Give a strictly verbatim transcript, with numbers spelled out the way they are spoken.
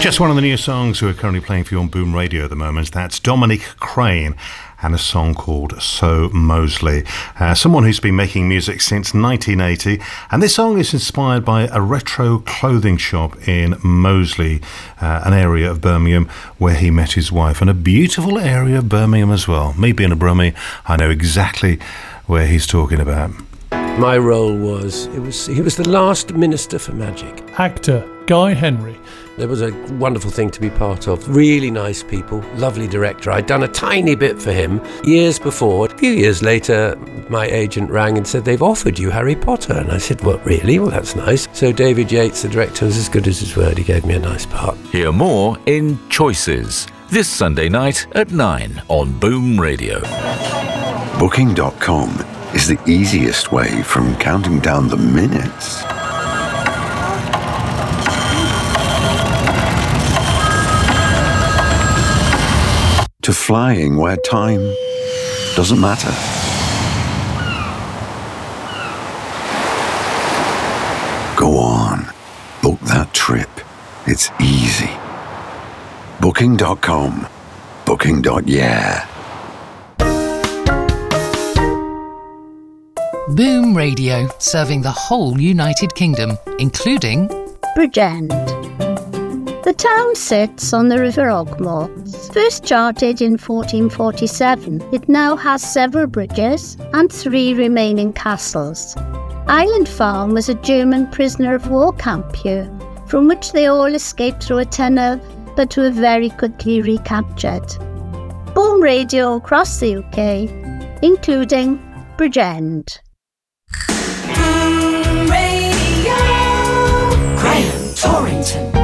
Just one of the new songs we're currently playing for you on Boom Radio at the moment. That's Dominic Crane and a song called So Mosley. Uh, someone who's been making music since nineteen eighty, and this song is inspired by a retro clothing shop in Mosley, uh, an area of Birmingham where he met his wife, and a beautiful area of Birmingham as well. Me being a Brummie, I know exactly where he's talking about. My role was, it was he was the last Minister for Magic. Actor Guy Henry. It was a wonderful thing to be part of. Really nice people, lovely director. I'd done a tiny bit for him years before. A few years later, my agent rang and said, they've offered you Harry Potter. And I said, what, really? Well, that's nice. So David Yates, the director, was as good as his word. He gave me a nice part. Hear more in Choices, this Sunday night at nine on Boom Radio. Booking dot com is the easiest way from counting down the minutes to flying where time doesn't matter. Go on, book that trip. It's easy. Booking dot com. Booking. Yeah. Boom Radio, serving the whole United Kingdom, including Bridgend. The town sits on the River Ogmore. First charted in fourteen forty-seven, it now has several bridges and three remaining castles. Island Farm was a German prisoner of war camp here, from which they all escaped through a tunnel, but were very quickly recaptured. Boom Radio across the U K, including Bridgend. Boom Radio. Graham Torrington.